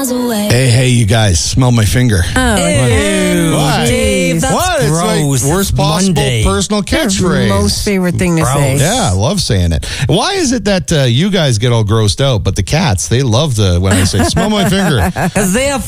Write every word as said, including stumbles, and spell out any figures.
miles away. Hey, hey, you guys, smell my finger. Oh, Ew, Why? Dave, that's What? It's gross. like worst possible Monday. personal catchphrase. most favorite thing to Gross. say. Yeah, I love saying it. Why is it that uh, you guys get all grossed out, but the cats, they love the when I say, smell my finger? Because they have